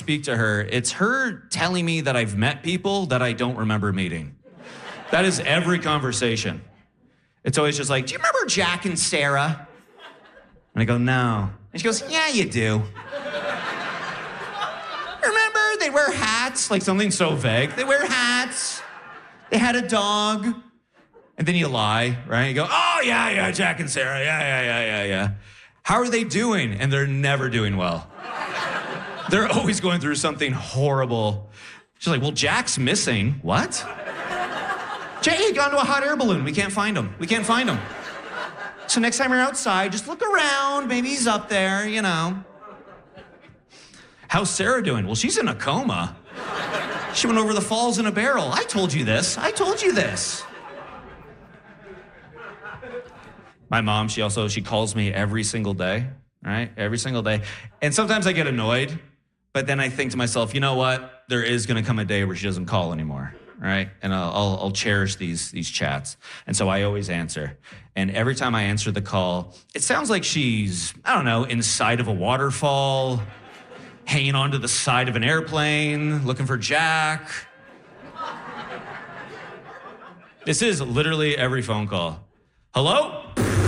speak to her, it's her telling me that I've met people that I don't remember meeting. That is every conversation. It's always just like, do you remember Jack and Sarah? And I go, no. And she goes, yeah, you do. Remember, they wear hats, like something so vague. They wear hats. They had a dog. And then you lie, right? You go, oh, yeah, Jack and Sarah, yeah. How are they doing? And they're never doing well. They're always going through something horrible. She's like, well, Jack's missing. What? Jay had gone to a hot air balloon. We can't find him. So next time you're outside, just look around. Maybe he's up there, you know. How's Sarah doing? Well, she's in a coma. She went over the falls in a barrel. I told you this. My mom, she calls me every single day, right? Every single day. And sometimes I get annoyed, but then I think to myself, you know what? There is gonna come a day where she doesn't call anymore, right? And I'll cherish these chats. And so I always answer. And every time I answer the call, it sounds like she's, I don't know, inside of a waterfall, hanging onto the side of an airplane, looking for Jack. This is literally every phone call. Hello?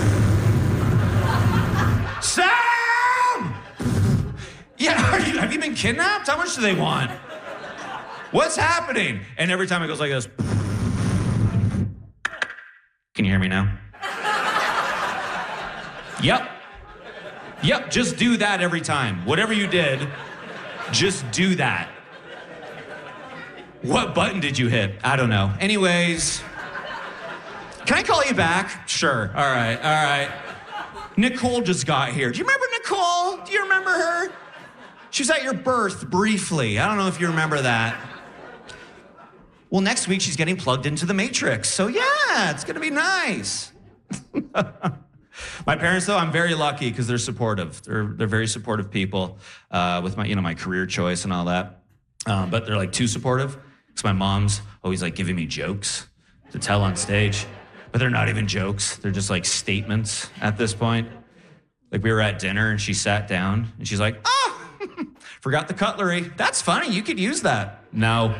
Sam! Yeah, have you been kidnapped? How much do they want? What's happening? And every time it goes like this. Can you hear me now? Yep, just do that every time. Whatever you did, just do that. What button did you hit? I don't know. Anyways, can I call you back? Sure. All right. Nicole just got here. Do you remember Nicole? Do you remember her? She was at your birth briefly. I don't know if you remember that. Well, next week she's getting plugged into the Matrix. So yeah, it's gonna be nice. My parents, though, I'm very lucky because they're supportive. They're very supportive people with my career choice and all that. But they're like too supportive because my mom's always like giving me jokes to tell on stage. But they're not even jokes. They're just like statements at this point. Like we were at dinner and she sat down and she's like, oh, forgot the cutlery. That's funny. You could use that. No.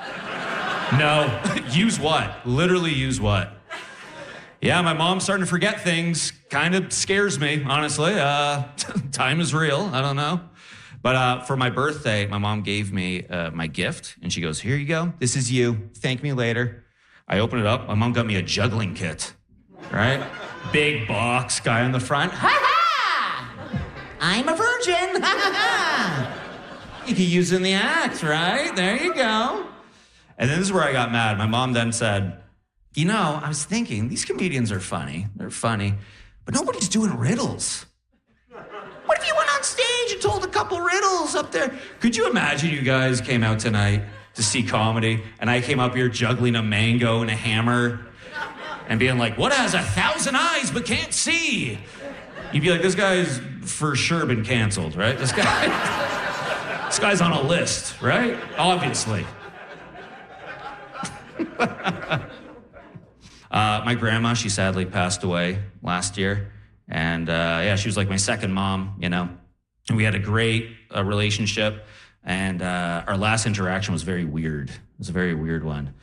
Use what? Literally use what? Yeah, my mom's starting to forget things. Kind of scares me, honestly. Time is real. I don't know. But for my birthday, my mom gave me my gift and she goes, here you go. This is you. Thank me later. I open it up. My mom got me a juggling kit, right? Big box, guy on the front. Ha ha! I'm a virgin. Ha ha ha! You can use it in the act, right? There you go. And then this is where I got mad. My mom then said, you know, I was thinking, these comedians are funny. They're funny, but nobody's doing riddles. What if you went on stage and told a couple riddles up there? Could you imagine you guys came out tonight to see comedy, and I came up here juggling a mango and a hammer and being like, what has 1,000 eyes but can't see? You'd be like, this guy's for sure been canceled, right? This guy's on a list, right? Obviously. My grandma, she sadly passed away last year. And she was like my second mom, you know. And we had a great relationship. And our last interaction was very weird. It was a very weird one.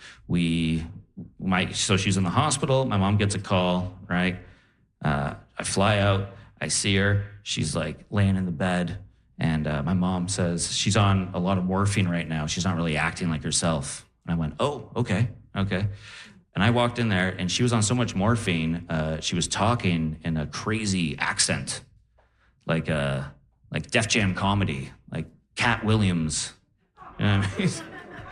So she's in the hospital. My mom gets a call, right? I fly out. I see her. She's like laying in the bed. And my mom says she's on a lot of morphine right now. She's not really acting like herself. And I went, oh, okay. And I walked in there and she was on so much morphine. She was talking in a crazy accent, like Def Jam comedy, like Cat Williams. You know what I mean?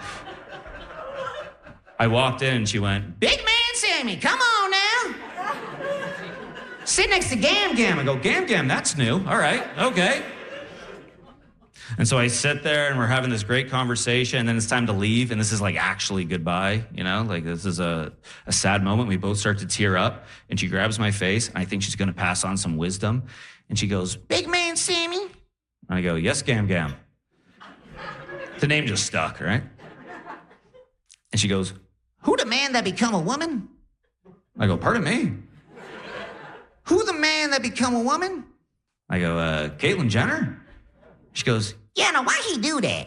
I walked in and she went, big man Sammy, come on now. Sit next to Gam Gam. I go, Gam Gam, that's new. All right, okay. And so I sit there and we're having this great conversation and then it's time to leave and this is like actually goodbye, you know, like this is a sad moment. We both start to tear up and she grabs my face and I think she's going to pass on some wisdom. And she goes, big man Sammy. And I go, yes, Gam Gam. The name just stuck, right? And she goes, who the man that become a woman? I go, pardon me? Who the man that become a woman? I go, Caitlyn Jenner. She goes, yeah, now why he do that?